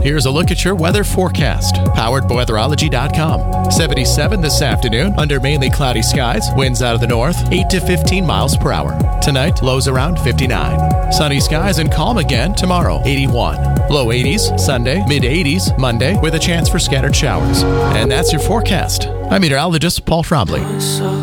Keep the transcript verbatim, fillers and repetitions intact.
Here's a look at your weather forecast, powered by weatherology dot com. seventy-seven this afternoon, under mainly cloudy skies, winds out of the north, eight to fifteen miles per hour. Tonight, lows around fifty-nine. Sunny skies and calm again tomorrow, eighty-one. Low eighties Sunday, mid eighties Monday, with a chance for scattered showers. And that's your forecast. I'm meteorologist Paul Trombley.